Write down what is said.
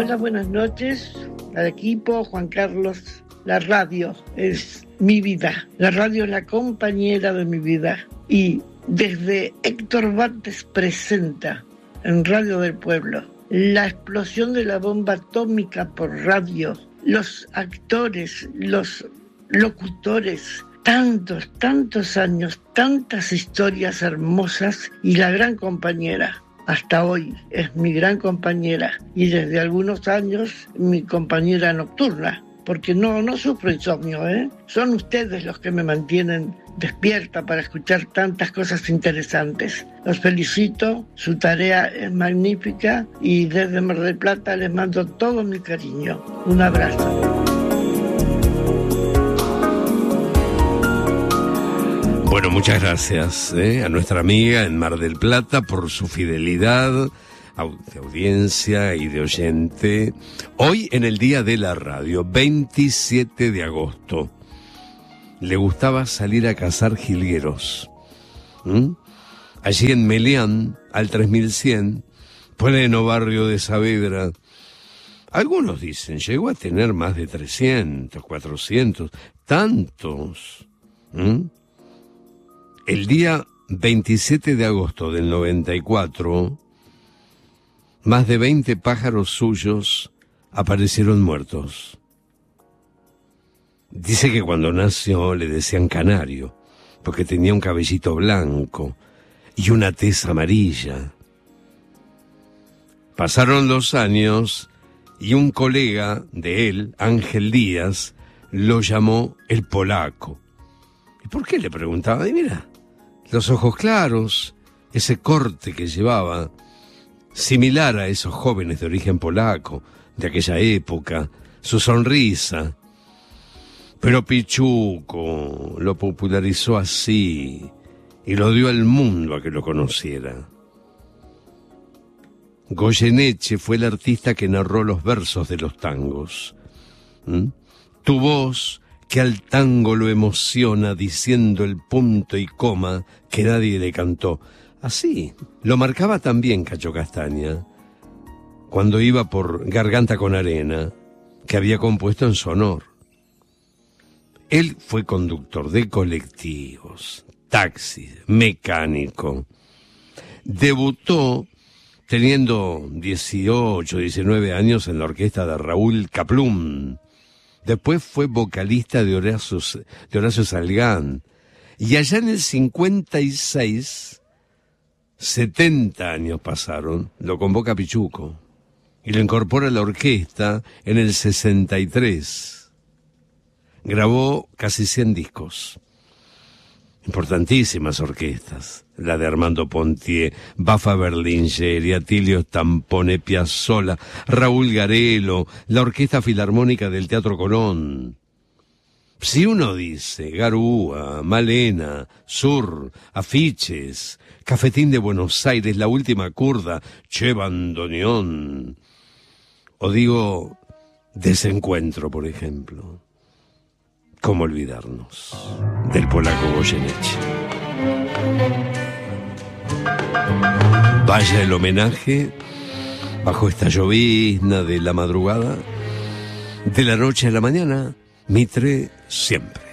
Hola, buenas noches al equipo, Juan Carlos. La radio es mi vida, la radio es la compañera de mi vida. Y desde Héctor Bates presenta en Radio del Pueblo la explosión de la bomba atómica por radio, los actores, los locutores, tantos años, tantas historias hermosas, y la gran compañera. Hasta hoy es mi gran compañera y desde algunos años mi compañera nocturna, porque no sufro insomnio, Son ustedes los que me mantienen despierta para escuchar tantas cosas interesantes. Los felicito, su tarea es magnífica y desde Mar del Plata les mando todo mi cariño. Un abrazo. Bueno, muchas gracias a nuestra amiga en Mar del Plata por su fidelidad de audiencia y de oyente. Hoy en el Día de la Radio, 27 de agosto, le gustaba salir a cazar jilgueros. Allí en Melián, al 3100, pleno barrio de Saavedra. Algunos dicen, llegó a tener más de 300, 400, tantos. El día 27 de agosto del 94, más de 20 pájaros suyos aparecieron muertos. Dice que cuando nació le decían canario, porque tenía un cabellito blanco y una tez amarilla. Pasaron los años y un colega de él, Ángel Díaz, lo llamó el polaco. ¿Y por qué? Le preguntaba. Y mira, los ojos claros, ese corte que llevaba, similar a esos jóvenes de origen polaco de aquella época, su sonrisa. Pero Pichuco lo popularizó así y lo dio al mundo a que lo conociera. Goyeneche fue el artista que narró los versos de los tangos. Tu voz, que al tango lo emociona diciendo el punto y coma que nadie le cantó. Así lo marcaba también Cacho Castaña, cuando iba por Garganta con Arena, que había compuesto en su honor. Él fue conductor de colectivos, taxis, mecánico. Debutó teniendo 18, 19 años en la orquesta de Raúl Kaplum. Después fue vocalista de Horacio Salgán. Y allá en el 56, 70 años pasaron, lo convoca Pichuco y lo incorpora a la orquesta en el 63. Grabó casi 100 discos. Importantísimas orquestas. La de Armando Pontier, Bafa Berlingeri, Atilio Stampone, Piazzolla, Raúl Garelo, la Orquesta Filarmónica del Teatro Colón. Si uno dice Garúa, Malena, Sur, Afiches, Cafetín de Buenos Aires, La Última Curda, Che Bandoneón, o digo Desencuentro, por ejemplo, ¿cómo olvidarnos del polaco Goyeneche? Vaya el homenaje bajo esta llovizna de la madrugada, de la noche a la mañana, Mitre siempre.